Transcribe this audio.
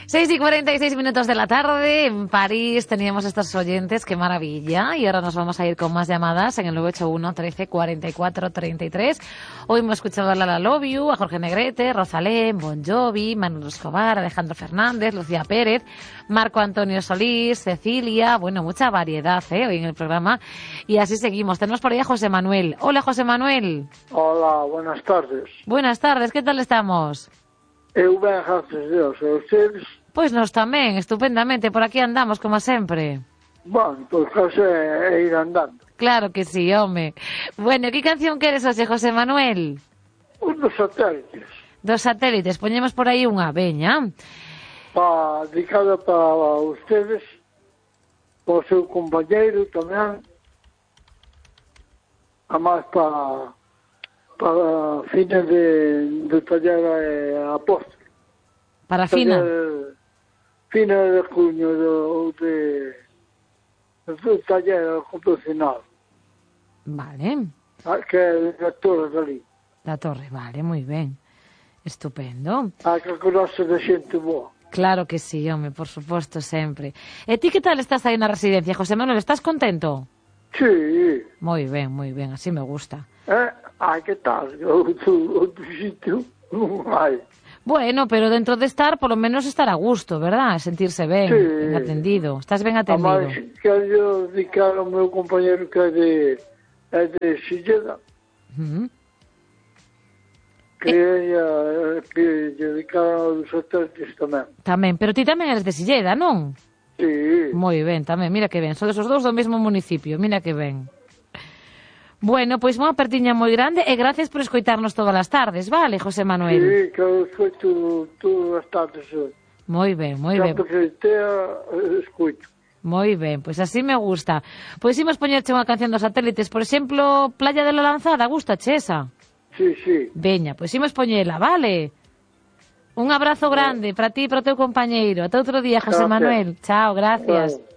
6:46 de la tarde, en París teníamos estos oyentes, qué maravilla, y ahora nos vamos a ir con más llamadas en el 981 13 44 33. Hoy hemos escuchado a Lala Love You, a Jorge Negrete, Rosalén, Bon Jovi, Manuel Escobar, Alejandro Fernández, Lucía Pérez, Marco Antonio Solís, Cecilia, bueno, mucha variedad hoy en el programa, y así seguimos. Tenemos por ahí a José Manuel. Hola, José Manuel. Hola, buenas tardes. Buenas tardes, ¿qué tal estamos? Eu ben, gracias a Deus, e ustedes? Pois nós tamén, estupendamente, por aquí andamos, como sempre. Bueno, pois case é ir andando. Claro que sí, home. Bueno, que canción queres hoxe, José Manuel? Un dos satélites. Dos satélites, poñemos por aí unha veña. Dedicada para ustedes, para o seu compañeiro tamén, a máis para fines de taller apóstolo. Para Fina. Fina de junio de taller ocupacional. Vale. Que é da Torre dali. Da Torre, vale, moi ben. Estupendo. Que conoce de xente boa. Claro que sí, home, por suposto, sempre. E ti que tal estás aí na residencia, José Manuel? Estás contento? Sí. Moi ben, así me gusta. Que tal? Outro sitio non hai. Bueno, pero dentro de estar, polo menos estar a gusto, verdad? Sentirse ben, ben atendido. Estás ben atendido. Además, quero dedicar ao meu compañero que é de Silleda. Que dedicar aos satélites tamén. Tamén, pero ti tamén eres de Silleda, non? Sí. Moi ben, tamén, mira que ben. Sodes os dous do mesmo municipio, mira que ben. Bueno, pois unha apertiña moi grande e gracias por escoitarnos todas as tardes, vale, José Manuel? Sí, que eu escoito todas as tardes. Moi ben, moi ben. Sempre que estea, escoito. Moi ben, pois así me gusta. Pois imos poñerche unha canción dos satélites, por exemplo, Playa de la Lanzada, gustache esa? Sí, sí. Veña, pois imos poñela, vale? Un abrazo grande para ti e para o teu compañeiro. Ata outro día, José Manuel. Chao, gracias.